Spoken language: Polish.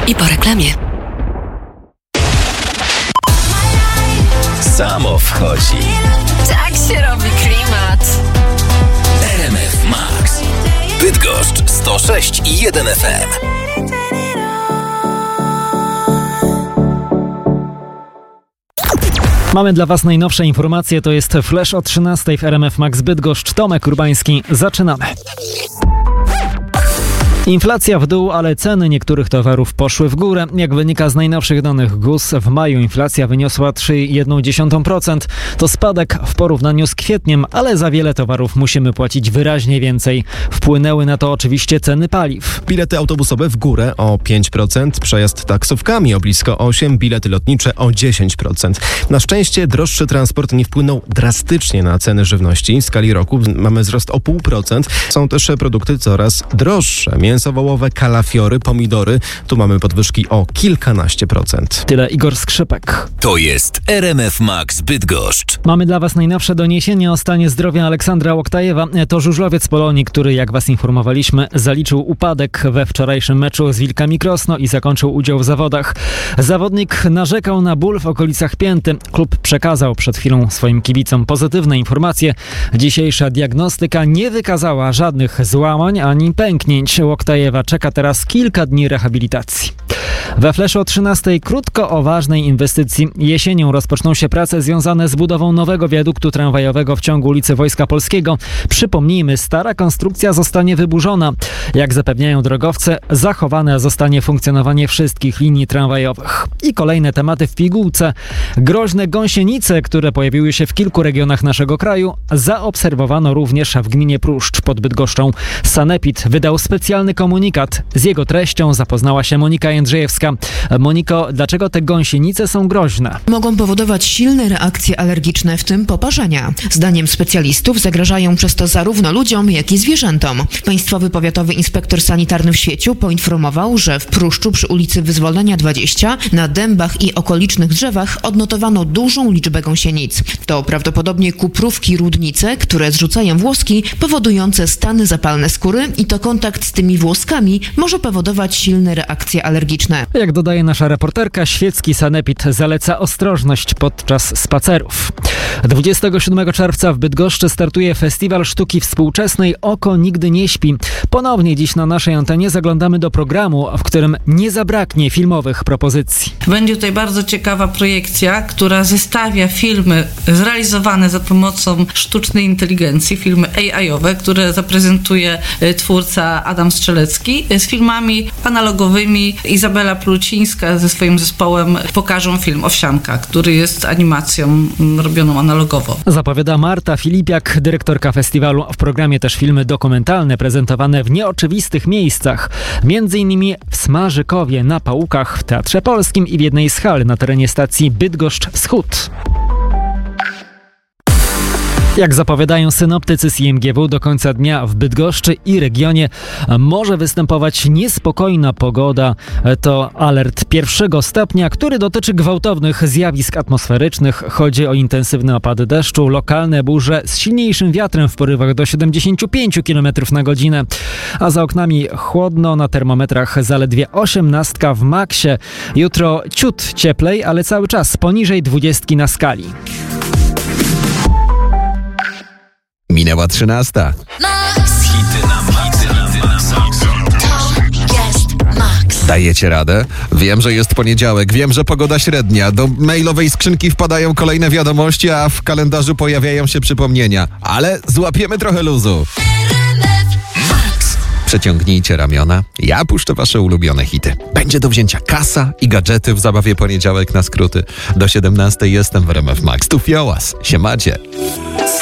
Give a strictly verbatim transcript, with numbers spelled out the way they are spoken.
I po reklamie. Samo wchodzi. Tak się robi klimat. R M F Max. Bydgoszcz sto sześć i jeden F M. Mamy dla Was najnowsze informacje, to jest Flash o trzynastej w R M F Max Bydgoszcz. Tomek Urbański, zaczynamy. Inflacja w dół, ale ceny niektórych towarów poszły w górę. Jak wynika z najnowszych danych G U S, w maju inflacja wyniosła trzy przecinek jeden procent. To spadek w porównaniu z kwietniem, ale za wiele towarów musimy płacić wyraźnie więcej. Wpłynęły na to oczywiście ceny paliw. Bilety autobusowe w górę o pięć procent, przejazd taksówkami o blisko osiem procent, bilety lotnicze o dziesięć procent. Na szczęście droższy transport nie wpłynął drastycznie na ceny żywności. W skali roku mamy wzrost o zero przecinek pięć procent. Są też produkty coraz droższe. Mięso wołowe, kalafiory, pomidory. Tu mamy podwyżki o kilkanaście procent. Tyle Igor Skrzypek. To jest R M F Max Bydgoszcz. Mamy dla Was najnowsze doniesienie o stanie zdrowia Aleksandra Łoktajewa. To żużlowiec Polonii, który, jak Was informowaliśmy, zaliczył upadek we wczorajszym meczu z Wilkami Krosno i zakończył udział w zawodach. Zawodnik narzekał na ból w okolicach pięty. Klub przekazał przed chwilą swoim kibicom pozytywne informacje. Dzisiejsza diagnostyka nie wykazała żadnych złamań ani pęknięć. Łoktajewa czeka teraz kilka dni rehabilitacji. We Flashu o trzynastej krótko o ważnej inwestycji. Jesienią rozpoczną się prace związane z budową nowego wiaduktu tramwajowego w ciągu ulicy Wojska Polskiego. Przypomnijmy, stara konstrukcja zostanie wyburzona. Jak zapewniają drogowcy, zachowane zostanie funkcjonowanie wszystkich linii tramwajowych. I kolejne tematy w pigułce. Groźne gąsienice, które pojawiły się w kilku regionach naszego kraju, zaobserwowano również w gminie Pruszcz pod Bydgoszczą. Sanepid wydał specjalny komunikat. Z jego treścią zapoznała się Monika Jędrzejewska. Moniko, dlaczego te gąsienice są groźne? Mogą powodować silne reakcje alergiczne, w tym poparzenia. Zdaniem specjalistów zagrażają przez to zarówno ludziom, jak i zwierzętom. Państwowy Powiatowy Inspektor Sanitarny w Świeciu poinformował, że w Pruszczu przy ulicy Wyzwolenia dwadzieścia na dębach i okolicznych drzewach odnotowano dużą liczbę gąsienic. To prawdopodobnie kuprówki rudnice, które zrzucają włoski powodujące stany zapalne skóry i to kontakt z tymi włoskami może powodować silne reakcje alergiczne. Jak dodaje nasza reporterka, świecki sanepid zaleca ostrożność podczas spacerów. dwudziestego siódmego czerwca w Bydgoszczy startuje Festiwal Sztuki Współczesnej Oko Nigdy Nie Śpi. Ponownie dziś na naszej antenie zaglądamy do programu, w którym nie zabraknie filmowych propozycji. Będzie tutaj bardzo ciekawa projekcja, która zestawia filmy zrealizowane za pomocą sztucznej inteligencji, filmy A I-owe, które zaprezentuje twórca Adam Strzelecki, z filmami analogowymi. Izabela Plucińska ze swoim zespołem pokażą film Owsianka, który jest animacją robioną analogowo. Zapowiada Marta Filipiak, dyrektorka festiwalu. W programie też filmy dokumentalne prezentowane w nieoczywistych miejscach. Między innymi w Smażykowie na Pałukach, w Teatrze Polskim i w jednej z hal na terenie stacji Bydgoszcz Wschód. Jak zapowiadają synoptycy C M G W, do końca dnia w Bydgoszczy i regionie może występować niespokojna pogoda. To alert pierwszego stopnia, który dotyczy gwałtownych zjawisk atmosferycznych. Chodzi o intensywne opady deszczu, lokalne burze z silniejszym wiatrem w porywach do siedemdziesiąt pięć kilometrów na godzinę. A za oknami chłodno, na termometrach zaledwie osiemnastka w maksie. Jutro ciut cieplej, ale cały czas poniżej dwudziestki na skali. Minęła trzynasta. Hity na Max. Dajecie radę? Wiem, że jest poniedziałek, wiem, że pogoda średnia. Do mailowej skrzynki wpadają kolejne wiadomości, a w kalendarzu pojawiają się przypomnienia. Ale złapiemy trochę luzu. Przeciągnijcie ramiona. Ja puszczę wasze ulubione hity. Będzie do wzięcia kasa i gadżety w zabawie poniedziałek na skróty. Do siedemnastej jestem w R M F Max. Tu Fiołas. Siemacie.